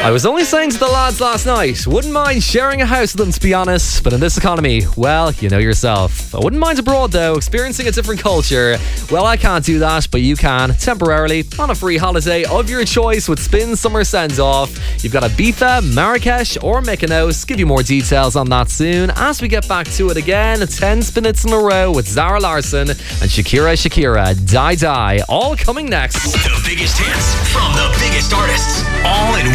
I was only saying to the lads last night, wouldn't mind sharing a house with them, to be honest, but in this economy, well, you know yourself. I wouldn't mind abroad though, experiencing a different culture. Well, I can't do that, but you can, temporarily, on a free holiday of your choice with Spin Summer Send Off. You've got Ibiza, Marrakesh or Mykonos. Give you more details on that soon as we get back to it again. 10 minutes in a row with Zara Larsson and Shakira, Die Die, all coming next. The biggest hits from the biggest artists, all in